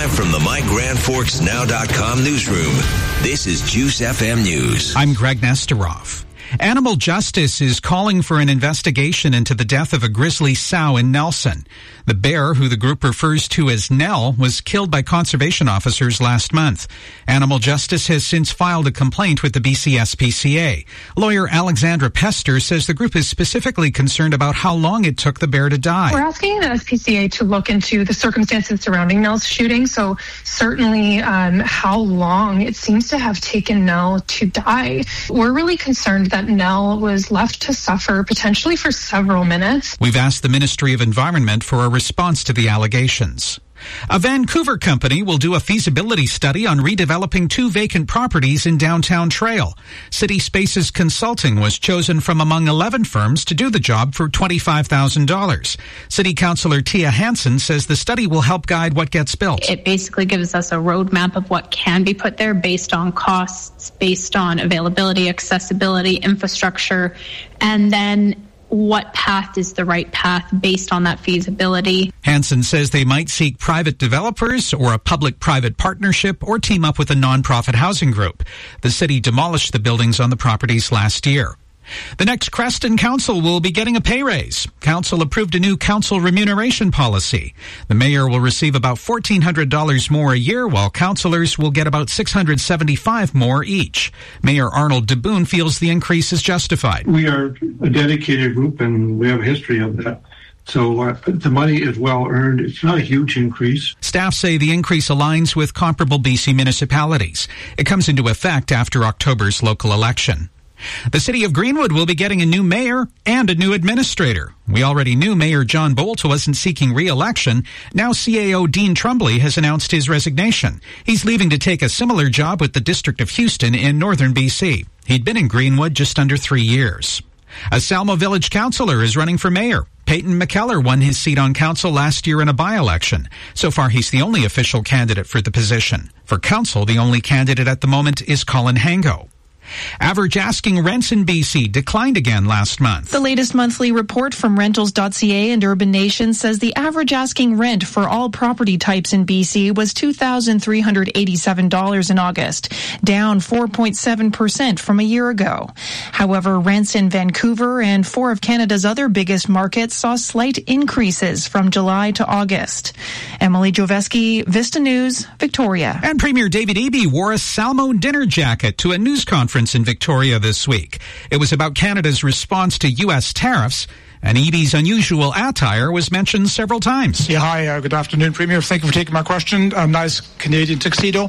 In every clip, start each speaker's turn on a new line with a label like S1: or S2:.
S1: Live from the MyGrandForksNow.com newsroom, this is Juice FM News.
S2: I'm Greg Nesteroff. Animal Justice is calling for an investigation into the death of a grizzly sow in Nelson. The bear, who the group refers to as Nell, was killed by conservation officers last month. Animal Justice has since filed a complaint with the BC SPCA. Lawyer Alexandra Pester says the group is specifically concerned about how long it took the bear to die.
S3: We're asking the SPCA to look into the circumstances surrounding Nell's shooting, so certainly how long it seems to have taken Nell to die. We're really concerned that Nell was left to suffer potentially for several minutes.
S2: We've asked the Ministry of Environment for a response to the allegations. A Vancouver company will do a feasibility study on redeveloping 2 vacant properties in downtown Trail. City Spaces Consulting was chosen from among 11 firms to do the job for $25,000. City Councillor Tia Hansen says the study will help guide what gets built.
S4: It basically gives us a roadmap of what can be put there based on costs, based on availability, accessibility, infrastructure, and then what path is the right path based on that feasibility.
S2: Hansen says they might seek private developers or a public-private partnership or team up with a nonprofit housing group. The city demolished the buildings on the properties last year. The next Creston Council will be getting a pay raise. Council approved a new council remuneration policy. The mayor will receive about $1,400 more a year, while councillors will get about $675 more each. Mayor Arnold DeBoon feels the increase is justified.
S5: We are a dedicated group, and we have a history of that. So the money is well earned. It's not a huge increase.
S2: Staff say the increase aligns with comparable BC municipalities. It comes into effect after October's local election. The city of Greenwood will be getting a new mayor and a new administrator. We already knew Mayor John Bolt wasn't seeking re-election. Now CAO Dean Trumbley has announced his resignation. He's leaving to take a similar job with the District of Houston in northern BC. He'd been in Greenwood just under 3 years. A Salmo Village councillor is running for mayor. Peyton McKellar won his seat on council last year in a by-election. So far, he's the only official candidate for the position. For council, the only candidate at the moment is Colin Hango. Average asking rents in BC declined again last month.
S6: The latest monthly report from Rentals.ca and Urban Nation says the average asking rent for all property types in BC was $2,387 in August, down 4.7% from a year ago. However, rents in Vancouver and 4 of Canada's other biggest markets saw slight increases from July to August. Emily Joveski, Vista News, Victoria.
S2: And Premier David Eby wore a Salmo dinner jacket to a news conference in Victoria this week. It was about Canada's response to U.S. tariffs, and Eby's unusual attire was mentioned several times.
S7: Yeah, hi, good afternoon, Premier. Thank you for taking my question. Nice Canadian tuxedo.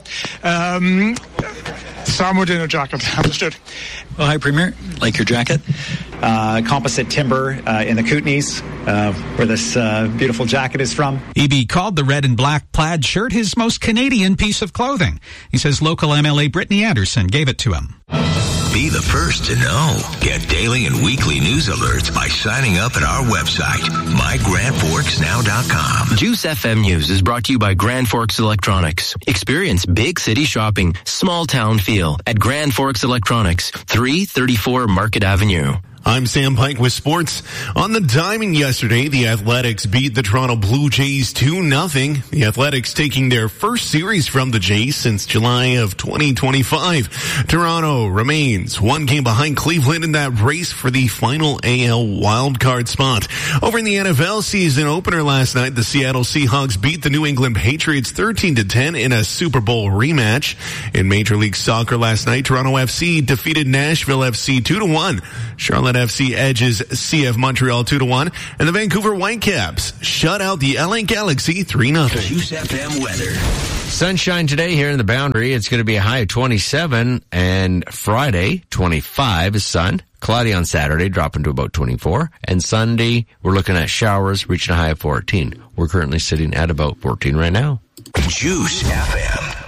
S7: Salmo dinner jacket, understood.
S8: Well, hi, Premier. Like your jacket. Composite timber in the Kootenays, where this beautiful jacket is from.
S2: Eby called the red and black plaid shirt his most Canadian piece of clothing. He says local MLA Brittany Anderson gave it to him.
S1: Be the first to know. Get daily and weekly news alerts by signing up at our website, MyGrandForksNow.com.
S9: Juice FM News is brought to you by Grand Forks Electronics. Experience big city shopping, small town feel at Grand Forks Electronics, 334 Market Avenue.
S10: I'm Sam Pike with sports. On the diamond yesterday, the Athletics beat the Toronto Blue Jays 2-0. The Athletics taking their first series from the Jays since July of 2025. Toronto remains 1 game behind Cleveland in that race for the final AL wildcard spot. Over in the NFL season opener last night, the Seattle Seahawks beat the New England Patriots 13-10 in a Super Bowl rematch. In Major League Soccer last night, Toronto FC defeated Nashville FC 2-1. Charlotte FC edges CF Montreal 2-1, and the Vancouver Whitecaps shut out the LA Galaxy 3-0.
S1: Juice FM weather.
S11: Sunshine today here in the Boundary. It's going to be a high of 27, and Friday 25 is sun. Cloudy on Saturday, dropping to about 24, and Sunday we're looking at showers reaching a high of 14. We're currently sitting at about 14 right now.
S1: Juice FM.